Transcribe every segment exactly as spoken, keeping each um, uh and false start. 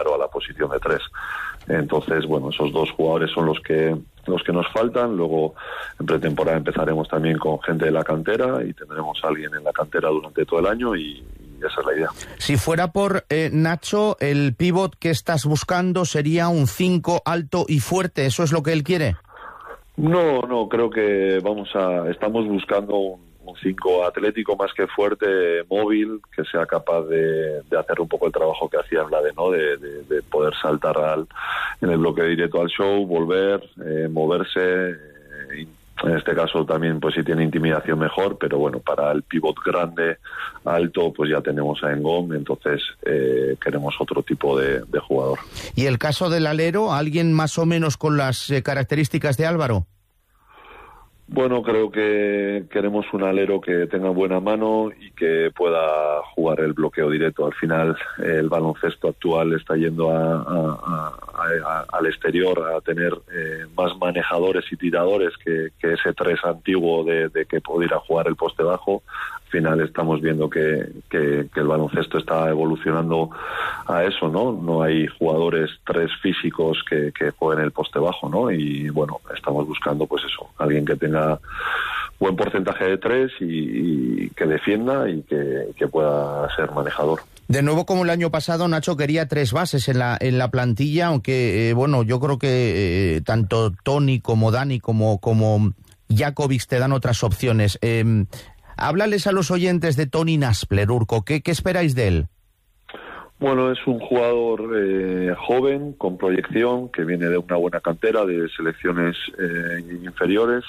a la posición de tres. Entonces, bueno, esos dos jugadores son los que los que nos faltan. Luego, en pretemporada empezaremos también con gente de la cantera y tendremos a alguien en la cantera durante todo el año y, y esa es la idea. Si fuera por eh, Nacho, el pívot que estás buscando sería un cinco alto y fuerte. ¿Eso es lo que él quiere? No, no, creo que vamos a estamos buscando un un cinco atlético más que fuerte, móvil, que sea capaz de, de hacer un poco el trabajo que hacía Vlade, ¿no? De, de, de poder saltar al, en el bloque directo al show, volver, eh, moverse. Eh, en este caso también, pues si tiene intimidación mejor, pero bueno, para el pivot grande, alto, pues ya tenemos a Engom, entonces eh, queremos otro tipo de, de jugador. ¿Y el caso del alero, alguien más o menos con las eh, características de Álvaro? Bueno, creo que queremos un alero que tenga buena mano y que pueda jugar el bloqueo directo. Al final, el baloncesto actual está yendo a, a, a, a, al exterior a tener eh, más manejadores y tiradores que, que ese tres antiguo de, de que pudiera jugar el poste bajo. Al final estamos viendo que, que, que el baloncesto está evolucionando a eso, ¿no? No hay jugadores tres físicos que, que jueguen el poste bajo, ¿no? Y bueno, estamos buscando pues eso, alguien que tenga buen porcentaje de tres y, y que defienda y que, que pueda ser manejador. De nuevo, como el año pasado, Nacho quería tres bases en la en la plantilla, aunque eh, bueno, yo creo que eh, tanto Toni como Dani como como Jakovic te dan otras opciones. Eh, háblales a los oyentes de Toni Naspler, Urko. ¿Qué, qué esperáis de él? Bueno, es un jugador eh, joven, con proyección, que viene de una buena cantera, de selecciones eh, inferiores,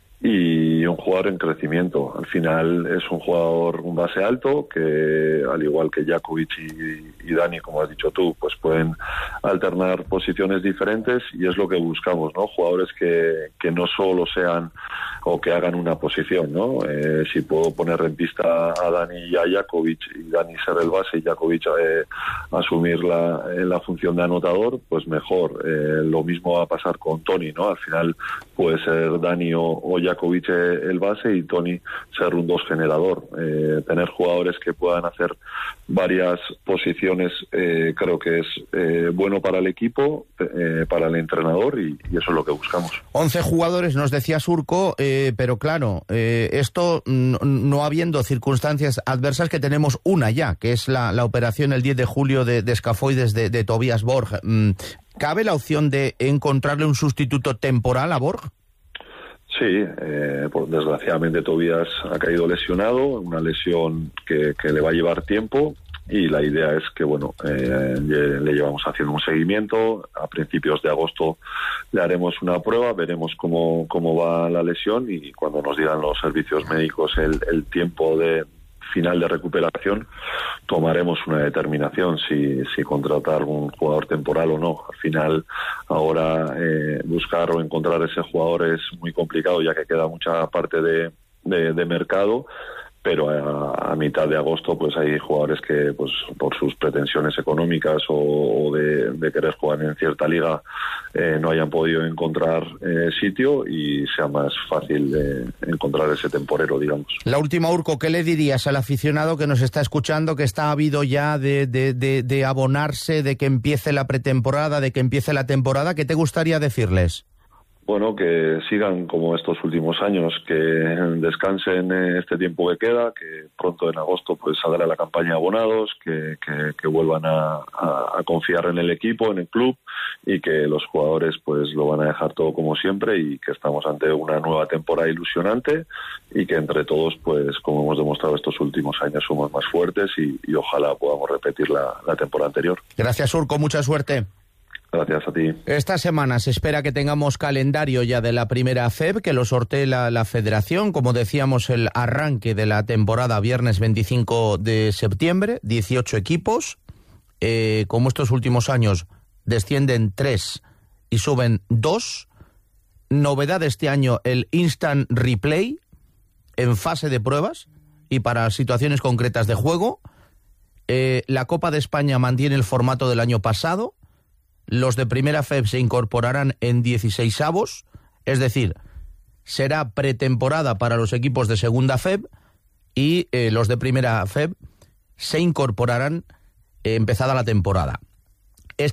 y un jugador en crecimiento. Al final es un jugador, un base alto, que al igual que Jakovic y, y Dani, como has dicho tú, pues pueden alternar posiciones diferentes y es lo que buscamos, ¿no? Jugadores que, que no solo sean o que hagan una posición, ¿no? Eh, si puedo poner en pista a Dani y a Jakovic y Dani ser el base y Jakovic eh, asumir la, eh, la función de anotador, pues mejor. Eh, lo mismo va a pasar con Toni, ¿no? Al final puede ser Dani o, o Jakovic el base y Toni ser un dos generador. Eh, tener jugadores que puedan hacer varias posiciones eh, creo que es eh, bueno para el equipo, eh, para el entrenador y, y eso es lo que buscamos. once jugadores, nos decía Urko, eh, pero claro, eh, esto no, no habiendo circunstancias adversas, que tenemos una ya, que es la, la operación el diez de julio de, de escafoides de, de Tobias Borg. ¿Cabe la opción de encontrarle un sustituto temporal a Borg? Sí, eh, pues desgraciadamente Tobias ha caído lesionado, una lesión que, que le va a llevar tiempo y la idea es que, bueno, eh, le llevamos haciendo un seguimiento. A principios de agosto le haremos una prueba, veremos cómo, cómo va la lesión y cuando nos digan los servicios médicos el, el tiempo de final de recuperación, tomaremos una determinación si, si contratar algún jugador temporal o no. Al final, ahora eh, buscar o encontrar ese jugador es muy complicado, ya que queda mucha parte de, de, de mercado, pero a, a mitad de agosto pues hay jugadores que pues por sus pretensiones económicas o, o de, de querer jugar en cierta liga eh, no hayan podido encontrar eh, sitio y sea más fácil eh, encontrar ese temporero, digamos. La última, Urko, ¿qué le dirías al aficionado que nos está escuchando, que está ávido ya de, de, de, de abonarse, de que empiece la pretemporada, de que empiece la temporada? ¿Qué te gustaría decirles? Bueno, que sigan como estos últimos años, que descansen este tiempo que queda, que pronto en agosto pues saldrá la campaña de abonados, que, que, que vuelvan a, a, a confiar en el equipo, en el club y que los jugadores pues lo van a dejar todo como siempre y que estamos ante una nueva temporada ilusionante y que entre todos pues como hemos demostrado estos últimos años somos más fuertes y, y ojalá podamos repetir la, la temporada anterior. Gracias, Urko, mucha suerte. Gracias a ti. Esta semana se espera que tengamos calendario ya de la primera F E B, que lo sortee la, la Federación. Como decíamos, el arranque de la temporada viernes veinticinco de septiembre, dieciocho equipos. Eh, como estos últimos años descienden tres y suben dos. Novedad de este año, el Instant Replay en fase de pruebas y para situaciones concretas de juego. Eh, la Copa de España mantiene el formato del año pasado. Los de primera F E B se incorporarán en dieciseisavos, es decir, será pretemporada para los equipos de segunda F E B y eh, los de primera F E B se incorporarán eh, empezada la temporada.